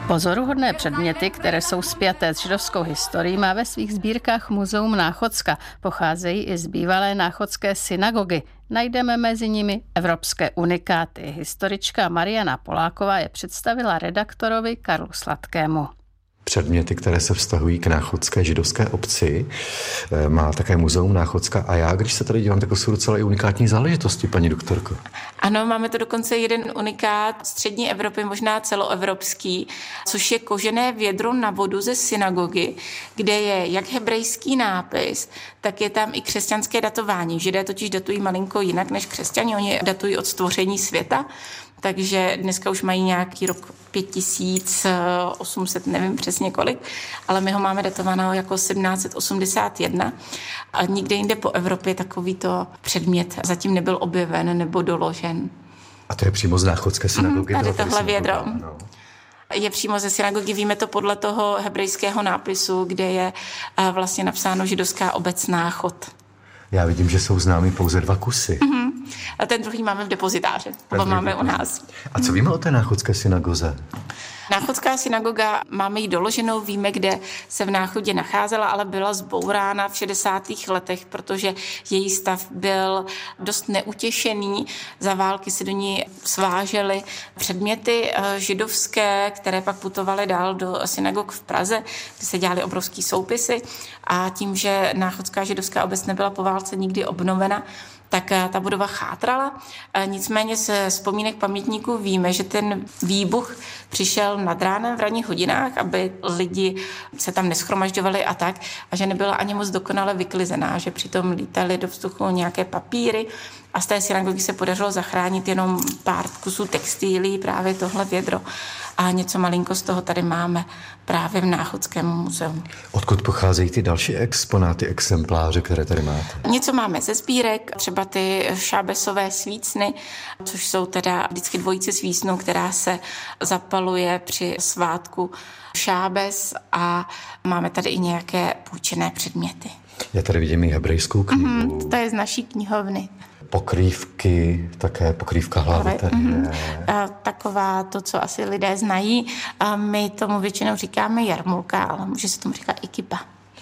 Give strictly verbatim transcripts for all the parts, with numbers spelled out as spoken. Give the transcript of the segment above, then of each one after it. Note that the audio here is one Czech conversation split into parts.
Pozoruhodné předměty, které jsou spjaté s židovskou historií, má ve svých sbírkách Muzeum Náchodska. Pocházejí i z bývalé náchodské synagogy. Najdeme mezi nimi evropské unikáty. Historička Mariana Poláková je představila redaktorovi Karlu Sladkému. Předměty, které se vztahují k náchodské židovské obci, má také Muzeum Náchodska. A já, když se tady dívám, tak jsou docela i unikátní záležitosti, paní doktorko. Ano, máme tu dokonce jeden unikát střední Evropy, možná celoevropský, což je kožené vědro na vodu ze synagogy, kde je jak hebrejský nápis, tak je tam i křesťanské datování. Židé totiž datují malinko jinak než křesťani, oni datují od stvoření světa. Takže dneska už mají nějaký rok pět tisíc osm set, nevím přesně kolik, ale my ho máme datovaného jako sedmnáct set osmdesát jedna a nikde jinde po Evropě takovýto předmět zatím nebyl objeven nebo doložen. A to je přímo z náchodské synagogy? Mm, tady tohle vědro. No. Je přímo ze synagogy, víme to podle toho hebrejského nápisu, kde je vlastně napsáno židovská obec Náchod. Já vidím, že jsou známy pouze dva kusy. Mm-hmm. A ten druhý máme v depozitáři, nebo máme u nás. A co víme o té náchodské synagoze? Náchodská synagoga, máme ji doloženou, víme, kde se v Náchodě nacházela, ale byla zbourána v šedesátých letech, protože její stav byl dost neutěšený. Za války se do ní svážely předměty židovské, které pak putovaly dál do synagog v Praze, kde se dělaly obrovský soupisy. A tím, že náchodská židovská obec nebyla po válce nikdy obnovena, tak ta budova chátrala. Nicméně ze vzpomínek pamětníků víme, že ten výbuch přišel nad ránem v ranních hodinách, aby lidi se tam neschromažďovali a tak, a že nebyla ani moc dokonale vyklizená, že přitom lítaly do vzduchu nějaké papíry a z té synagogy se podařilo zachránit jenom pár kusů textilí, právě tohle vědro. A něco malinko z toho tady máme právě v Náchodském muzeu. Odkud pocházejí ty další exponáty, exempláře, které tady máte? Něco máme ze sbírek, třeba ty šábesové svícny, což jsou teda vždycky dvojice svícnů, která se zapaluje při svátku šábes, a máme tady i nějaké půjčené předměty. Já tady vidím i hebrejskou knihu. Mm-hmm, to je z naší knihovny. Pokrývky, také pokrývka hlavy tady mm-hmm. je. Taková to, co asi lidé znají. A my tomu většinou říkáme jarmulka, ale může se tomu říkat i kipa.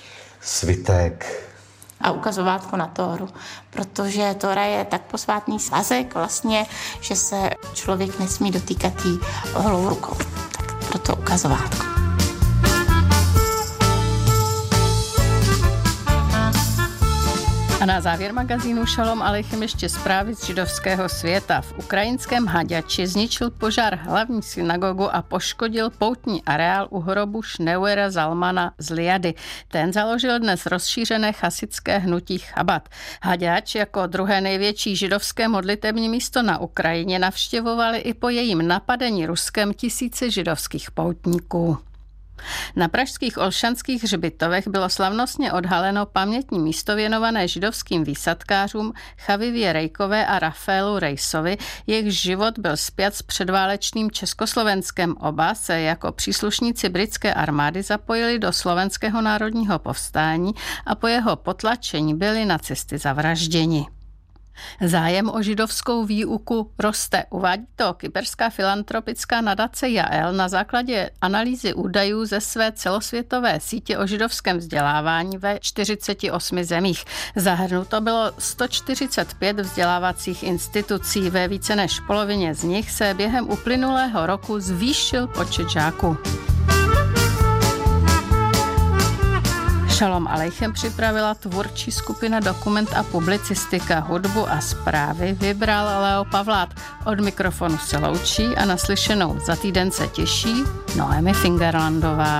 Svitek. A ukazovátko na Tóru, protože Tóra je tak posvátný svazek vlastně, že se člověk nesmí dotýkat jí holou rukou. Tak proto ukazovátko. A na závěr magazínu Šalom Aleichem ještě zprávy z židovského světa. V ukrajinském Haďači zničil požár hlavní synagogu a poškodil poutní areál u hrobu Šneuera Zalmana z Liady. Ten založil dnes rozšířené chasické hnutí Chabad. Haďač jako druhé největší židovské modlitební místo na Ukrajině navštěvovali i po jejím napadení Ruskem tisíce židovských poutníků. Na pražských Olšanských hřbitovech bylo slavnostně odhaleno pamětní místo věnované židovským výsadkářům Chavivě Rejkové a Rafaelu Rejsovi, jejichž život byl spjat s předválečným Československem. Oba se jako příslušníci britské armády zapojili do slovenského národního povstání a po jeho potlačení byli nacisty zavražděni. Zájem o židovskou výuku roste. Uvádí to kyperská filantropická nadace Jael na základě analýzy údajů ze své celosvětové sítě o židovském vzdělávání ve čtyřiceti osmi zemích. Zahrnuto bylo sto čtyřicet pět vzdělávacích institucí. Ve více než polovině z nich se během uplynulého roku zvýšil počet žáků. Šalom Aleichem připravila tvůrčí skupina Dokument a publicistika. Hudbu a zprávy vybral Leo Pavlát. Od mikrofonu se loučí a naslyšenou za týden se těší Noemi Fingerlandová.